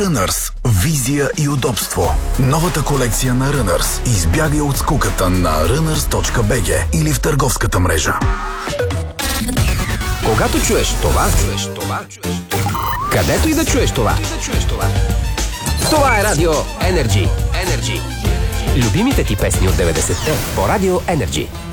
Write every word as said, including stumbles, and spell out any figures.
Runners. Визия и удобство. Новата колекция на Runners. Избягай от скуката на runners точка би джи или в търговската мрежа. Когато чуеш това, чуеш това, чуеш това. Където и да чуеш това. Това е Радио Energy. Energy. Любимите ти песни от деветдесетте по Радио Energy.